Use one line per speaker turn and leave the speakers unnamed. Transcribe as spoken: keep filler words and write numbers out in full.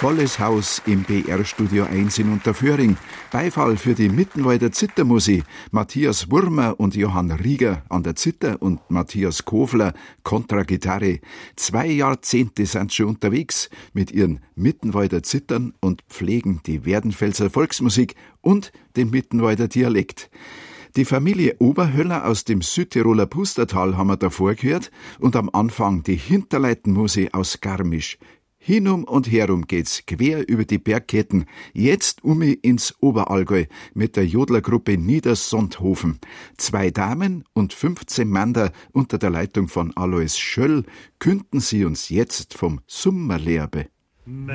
volles Haus im B R-Studio eins in Unterföhring. Beifall für die Mittenwalder Zittermusik. Matthias Wurmer und Johann Rieger an der Zither und Matthias Kofler Kontragitarre. Zwei Jahrzehnte sind schon unterwegs mit ihren Mittenwalder Zittern und pflegen die Werdenfelser Volksmusik und den Mittenwalder Dialekt. Die Familie Oberhöller aus dem Südtiroler Pustertal haben wir davor gehört und am Anfang die Hinterleitenmusik aus Garmisch. Hinum und herum geht's quer über die Bergketten, jetzt umi ins Oberallgäu mit der Jodlergruppe Niedersonthofen. Zwei Damen und fünfzehn Mander unter der Leitung von Alois Schöll künden sie uns jetzt vom Summerlehrbe.